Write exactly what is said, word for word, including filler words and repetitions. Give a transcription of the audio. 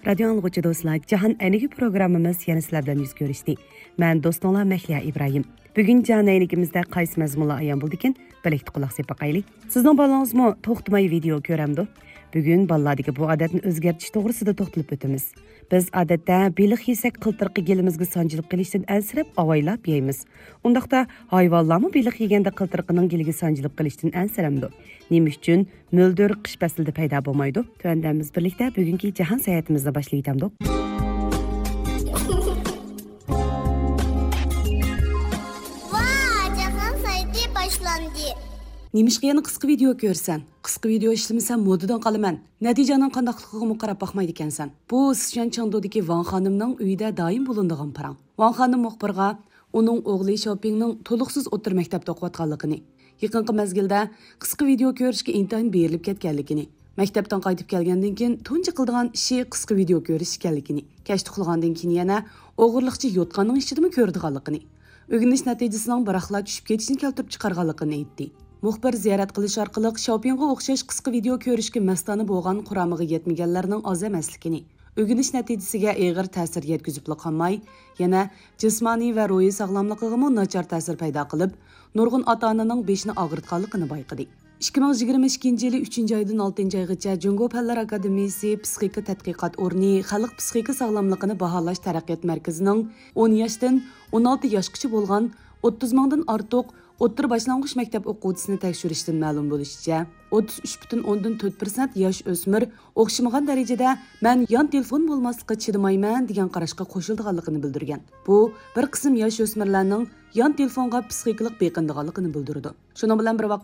Radio anlıqçı dostlar, Cahan Enigi programımız yana sizlar bilan yüz görüşdi. Ben dostunlar Mehliya İbrahim. Bugün Cahan Enigimizde qaysi mazmunlar ayan bo'ldi ekan, birlikte quloq sepib qaylik. Sizning bolangiz mı to'xtamay video ko'ramdi? Bugun bolalardagi bu odatni o'zgartirish to'g'risida to'xtalib o'tamiz. Biz odatda beliq yesak qiltirqi gelimizga sanjilib qilishdan ansirab avaylab yeymiz. Undaqda hayvonlarmi beliq yeganda qiltirqining geliga sanjilib qilishdan ansiramdi. Nima uchun mo'ldir qish faslida paydo bo'lmaydi? Tuandamiz birlikda bugungi jahon sayohatimizni boshlaydik. Немишqa yana qisqa video ko'rsan, qisqa video ishlamasan modadan qolaman. Natijaning qandaqligiga qarab baxmaydi ekansan. Bu Sichuan Chengdudagi Wang xonimning uyida doim bo'linadigan parang. Wang xonim muxbirga uning o'g'li Shoppingning to'liqsiz o'tir maktabda o'qiyotganligini, yaqinqi mezgilda qisqa video ko'rishga intayin berilib ketganligini, maktabdan qaytib kelgandan keyin tunji qildigan ishi qisqa video ko'rish ekanligini, kashf qilgandan keyin yana o'g'irliqchi yotqanning ishidimi ko'rdiganligini, o'rganish natijasining biraqla tushib ketishini keltirib chiqarganligini aytdi. Muxbir ziyorat qilish orqali shoppingga o'xshash qisqa video ko'rishga mastona bo'lgan quramiga yetmaganlarning oz emasligini, o'rganish natijasiga og'ir ta'sir yetkazib qolmay, yana jismoniy va ruhiy sog'lomligiga nachar ta'sir paydo qilib, nurg'un ota-onaning beshini og'ritganligini bayqadi. ikki ming yigirma ikkinchi yili uchinchi oydan oltinchi oygacha Jungo Fanlar Akademiyasi Psixika tadqiqot o'rni Xalq psixika sog'lomligini baholash taraqqiyot markazining o'n yoshdan o'n olti yoshgacha bo'lgan o'ttiz mingdan ortiq o'ttir boshlang'ich maktab o'quvchisini tekshirishdan ma'lum bo'lishicha, o'ttiz uch butun o'ndan to'rt foiz yosh o'smir o'xshamagan darajada "men yon telefon bo'lmaslikka chidamayman" degan qarashga qo'shilganligini bildirgan. Bu bir qism yosh o'smirlarning yon telefonga psixikalik beqindiganligini bildirdi. Shuning bilan bir vaqt